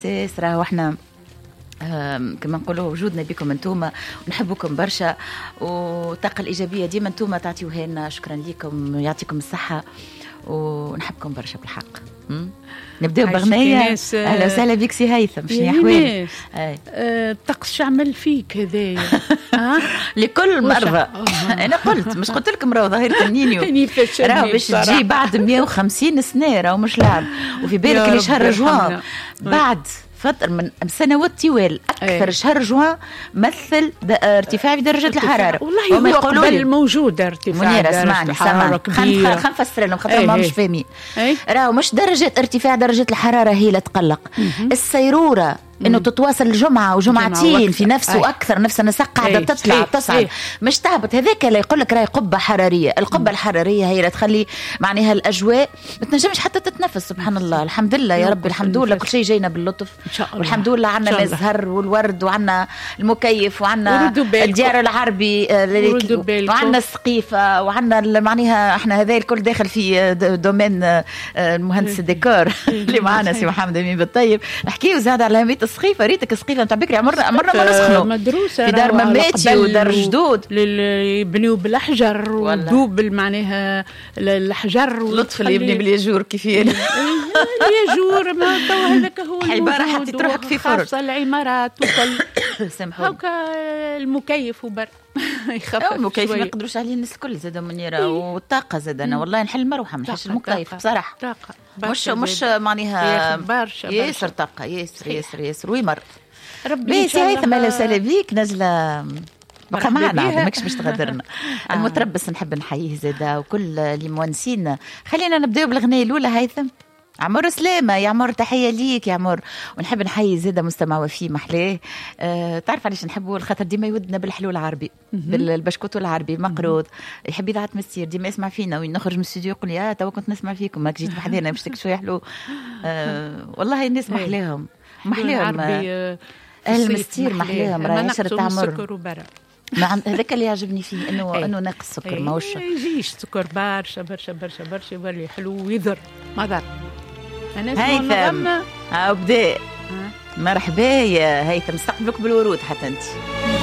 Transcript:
راه احنا كما نقولوا وجودنا بكم انتوما ونحبكم برشا، والطاقه الايجابيه ديما انتوما تعطيوها لنا. شكرا لكم، يعطيكم الصحه ونحبكم برشا بالحق. نبداو بغنية. اهلا وسهلا بك سي هيثم، شنو احوالك؟ الطقس شعمل فيك هذايا لكل مرة. انا مش قلت لكم راهو ظاهرة النينيو راهو باش تجي بعد 150 سنة، راهو مش لعب. وفي بالك اللي شهر جوان بعد فترة من سنوات طوال أكثر شهر جوان مثل ارتفاع في درجة الحرارة. والله هو قبل موجود ارتفاع درجة الحرارة كبيرة. خلينا نفسر لهم خاطر ما مش فاهمين. راهو مش درجة ارتفاع درجة الحرارة هي اللي تقلق، السيرورة انه تتواصل الجمعه وجمعتين في نفس واكثر نفس النسق قاعده تطلع تصعد مش تهبط. هذاك اللي يقول لك راهي قبه حراريه. القبه الحراريه هي اللي تخلي معناها الاجواء ما تنجمش حتى تتنفس. سبحان الله، الحمد لله يا رب، الحمد لله كل شيء جاينا باللطف والحمد لله. عندنا الزهر والورد وعندنا المكيف وعندنا الديار العربي وعندنا السقيفه وعندنا معناها احنا هذا الكل داخل في دومين المهندس الديكور اللي معنا سي محمد امين بالطيب. نحكيو زاد على اهميه السقيفه. ريتك السقيفه نتاع بكري عمرنا ما نسخنوا مدروسه في دار مماتي ودار جدود يبنيو بالاحجر ودوب معناها الحجر. لطف اللي يبني بالياجور كيف الياجور ما تو هذاك هو العباره حتى تروحك في فرن خاصه العمارات وكل سامحوني هاكا المكيف وبر يخفف المكيف ما يقدروش عليه الناس الكل زاد منيره والطاقه زاد. انا والله نحل مروحه ما نحلش المكيف بصراحه. مش معناها ياسر طاقه ياسر ويمر ربي سي هيثم. اهلا وسهلا بيك نزله بقى معنا ماكش باش تغادرنا. المتربص نحب نحييه زاده وكل اللي مونسين. خلينا نبداو بالاغنيه الاولى. هيثم عمر سلامة يا عمر، تحية ليك يا عمر. ونحب نحيي زادة مستمع وفي محلاه. تعرف علاش نحبه؟ الخاطر ديما يودنا بالحلو العربي بالبشكوت العربي مقروض. يحب إذاعة مسير ديما يسمع فينا وين نخرج من الاستوديو يقول لي توا كنت نسمع فيكم ماك جيت بحذانا باش شوية حلو. والله الناس محلاهم المستير محلاهم. راه عشرة عمر هذاك اللي يعجبني فيه انه ناقص السكر ماهوش يجيش سكر برشا برشا برشا برشا يولي حلو ويضر ما ضر. هيثم بدأ مرحبا يا هيثم، استقبلك بالورود حتى انت.